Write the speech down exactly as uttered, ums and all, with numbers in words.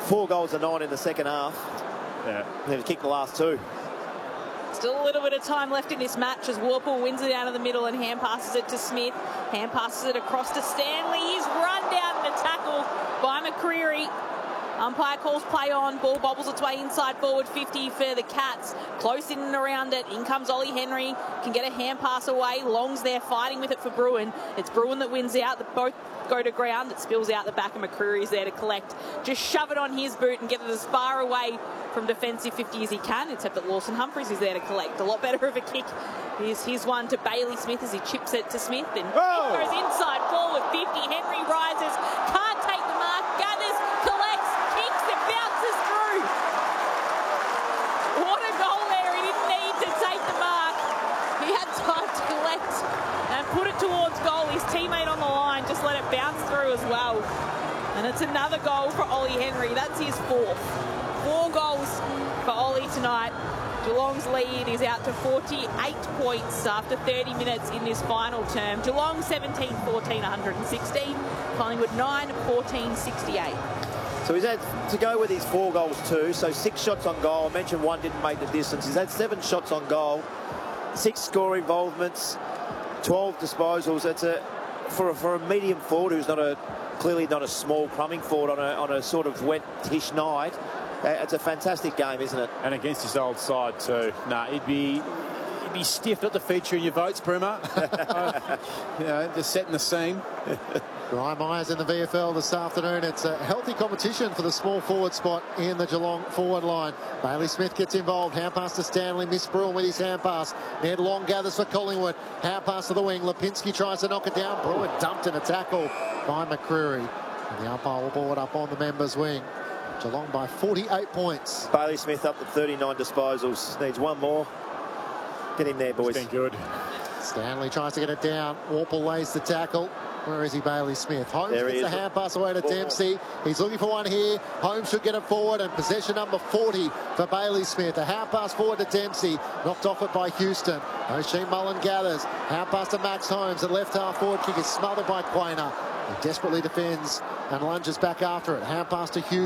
Four goals to nine in the second half. Yeah. They've kicked the last two. Still a little bit of time left in this match as Warple wins it down in the middle and hand passes it to Smith. Hand passes it across to Stanley. He's run down in a tackle by McCreery. Umpire calls play on. Ball bobbles its way inside forward fifty for the Cats. Close in and around it. In comes Ollie Henry. Can get a hand pass away. Long's there fighting with it for Bruin. It's Bruin that wins out. The both go to ground. It spills out the back and McCreery's there to collect. Just shove it on his boot and get it as far away from defensive fifty as he can, except that Lawson Humphries is there to collect. A lot better of a kick is his one to Bailey Smith as he chips it to Smith. And oh. it goes inside forward fifty. Henry rises. Can't take the mark. Gathers. Collects. Kicks. It bounces through. What a goal there. He didn't need to take the mark. He had time to collect and put it towards goal. His teammate on the line just let it bounce through as well. And it's another goal for Ollie Henry. That's his fourth. Four goals for Ollie tonight. Geelong's lead is out to forty-eight points after thirty minutes in this final term. Geelong seventeen fourteen, one hundred sixteen. Collingwood nine fourteen, sixty-eight. So he's had to go with his four goals too. So six shots on goal. I mentioned one didn't make the distance. He's had seven shots on goal, six score involvements, twelve disposals. It's a for a, for a medium forward who's not a clearly not a small crumbing forward on a on a sort of wet-ish night. Uh, it's a fantastic game, isn't it? And against his old side too. Nah, he'd be he'd be stiff not to feature in your votes, Primer. uh, you know, just setting the scene. Ryan Myers in the V F L this afternoon. It's a healthy competition for the small forward spot in the Geelong forward line. Bailey Smith gets involved. Hand pass to Stanley. Miss Bruin with his hand pass. Ned Long gathers for Collingwood. Hand pass to the wing. Lipinski tries to knock it down. Bruin dumped in a tackle by McCreery. And the umpire will ball it up on the members' wing. Geelong by forty-eight points. Bailey Smith up to thirty-nine disposals. Needs one more. Get him there, boys. It's been good. Stanley tries to get it down. Warple lays the tackle. Where is he, Bailey Smith? Holmes There gets he the is. hand pass away to Dempsey. He's looking for one here. Holmes should get it forward, and possession number forty for Bailey Smith. A hand pass forward to Dempsey. Knocked off it by Houston. O'Shea Mullen gathers. Hand pass to Max Holmes. The left half forward kick is smothered by Quainer. He desperately defends and lunges back after it. Hand pass to Houston.